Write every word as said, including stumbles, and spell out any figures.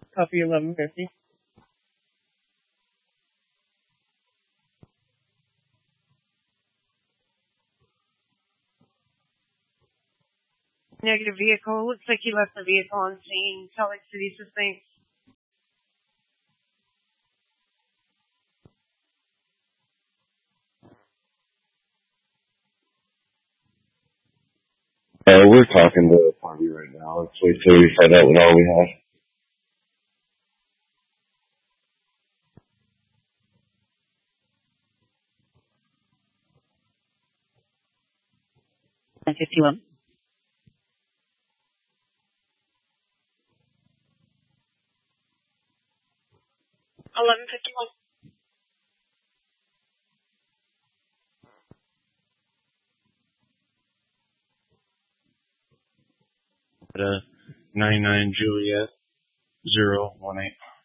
Copy eleven fifty. Negative vehicle. Looks like he left the vehicle on scene. Salt Lake City sustained. Uh, we're talking to the party right now. Let's wait till we find out what all we have. ten fifty-one. eleven fifty-one. Uh, nine nine Juliet, zero one eight.